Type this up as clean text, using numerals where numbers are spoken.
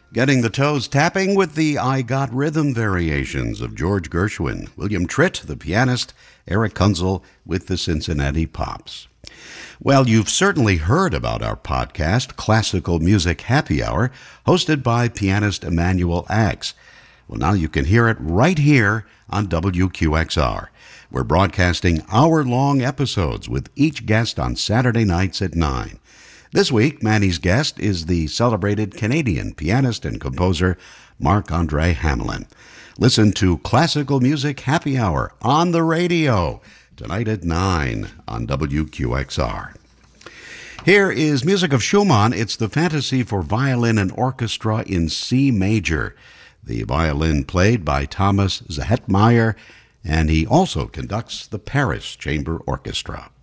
Getting the toes tapping with the I Got Rhythm variations of George Gershwin, William Tritt, the pianist, Eric Kunzel with the Cincinnati Pops. Well, you've certainly heard about our podcast, Classical Music Happy Hour, hosted by pianist Emanuel Ax. Well, now you can hear it right here on WQXR. We're broadcasting hour-long episodes with each guest on Saturday nights at 9. This week, Manny's guest is the celebrated Canadian pianist and composer Marc-Andre Hamelin. Listen to Classical Music Happy Hour on the radio tonight at 9 on WQXR. Here is music of Schumann. It's the Fantasy for Violin and Orchestra in C major. The violin played by Thomas Zehetmeier, and he also conducts the Paris Chamber Orchestra.